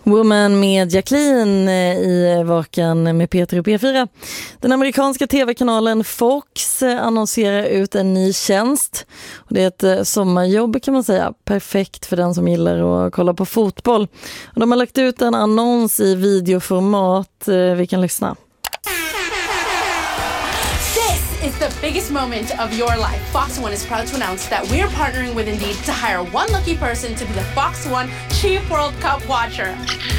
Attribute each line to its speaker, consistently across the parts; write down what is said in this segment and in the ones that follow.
Speaker 1: Woman med Jacqueline i Vakan med Peter och P4. Den amerikanska tv-kanalen Fox annonserar ut en ny tjänst. Och det är ett sommarjobb kan man säga. Perfekt för den som gillar att kolla på fotboll. Och de har lagt ut en annons i videoformat. Vi kan lyssna.
Speaker 2: It's the biggest moment of your life. Fox One is proud to announce that we're partnering with Indeed to hire one lucky person to be the Fox One Chief World Cup watcher.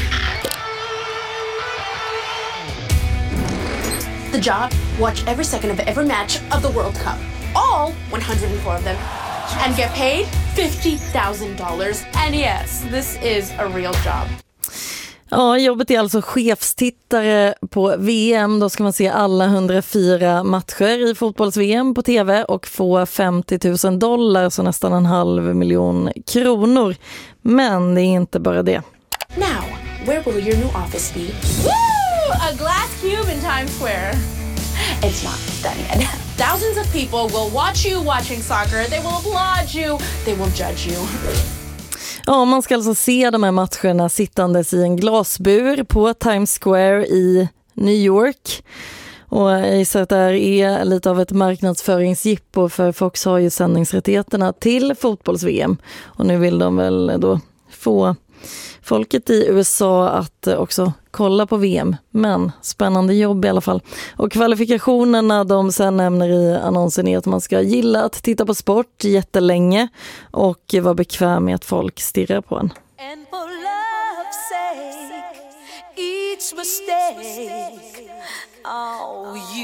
Speaker 2: The job, watch every second of every match of the World Cup. All 104 of them. And get paid $50,000. And yes, this is a real job.
Speaker 1: Ja, jobbet är alltså chefstittare på VM. Då ska man se alla 104 matcher i fotbolls-VM på tv och få $50,000, så nästan 500 000 kronor. Men det är inte bara det.
Speaker 2: Now, where will your new office be? Woo! A glass cube in Times Square. It's not done yet. Thousands of people will watch you watching soccer. They will applaud you. They will judge you.
Speaker 1: Ja, man ska alltså se de här matcherna sittandes i en glasbur på Times Square i New York. Och jag gissar att det här är lite av ett marknadsföringsjippo, för Fox har ju sändningsrättigheterna till fotbolls-VM. Och nu vill de väl då få folket i USA att också kolla på VM. Men spännande jobb i alla fall. Och kvalifikationerna de sen nämner i annonsen är att man ska gilla att titta på sport jättelänge och vara bekväm med att folk stirrar på en.
Speaker 3: And for love's sake, each mistake, oh, you